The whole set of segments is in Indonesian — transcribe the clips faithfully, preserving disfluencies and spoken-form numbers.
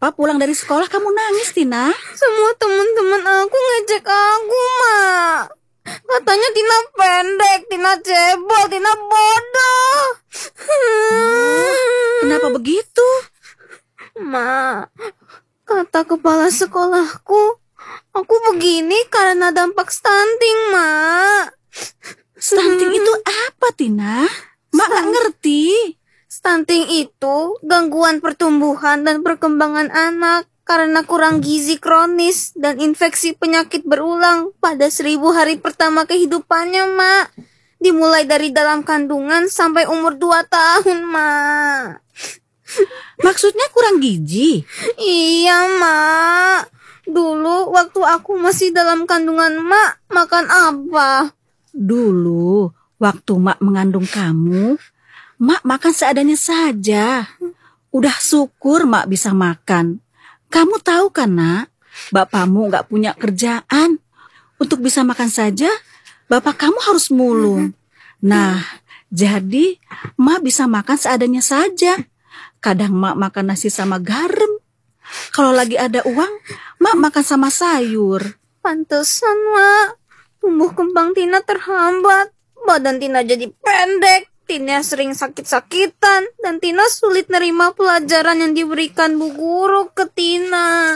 Kenapa pulang dari sekolah kamu nangis, Tina? Semua teman-teman aku ngejek aku, Mak. Katanya Tina pendek, Tina cebol, Tina bodoh. Oh, kenapa begitu? Mak, kata kepala sekolahku, aku begini karena dampak stunting, Mak. Stunting itu apa, Tina? Mak nggak ngerti. Stunting itu gangguan pertumbuhan dan perkembangan anak karena kurang gizi kronis dan infeksi penyakit berulang pada seribu hari pertama kehidupannya, Mak. Dimulai dari dalam kandungan sampai umur dua tahun, Mak. Maksudnya kurang gizi? Iya, Mak. Dulu waktu aku masih dalam kandungan Mak, makan apa? Dulu, waktu Mak mengandung kamu, Mak makan seadanya saja. Udah syukur Mak bisa makan. Kamu tahu kan, Nak? Bapakmu gak punya kerjaan. Untuk bisa makan saja, bapak kamu harus mulung. Nah, jadi Mak bisa makan seadanya saja. Kadang Mak makan nasi sama garam. Kalau lagi ada uang, Mak makan sama sayur. Pantesan, Mak. Tumbuh kembang Tina terhambat. Badan Tina jadi pendek. Tina sering sakit-sakitan. Dan Tina sulit nerima pelajaran yang diberikan bu guru ke Tina.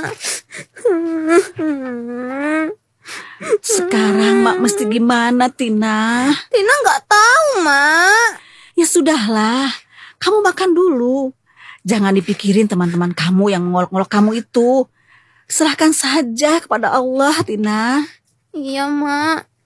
Sekarang Mak mesti gimana, Tina? Tina nggak tahu, Mak. Ya sudahlah, kamu makan dulu. Jangan dipikirin teman-teman kamu yang ngolok-ngolok kamu itu. Serahkan saja kepada Allah, Tina. Iya, Mak.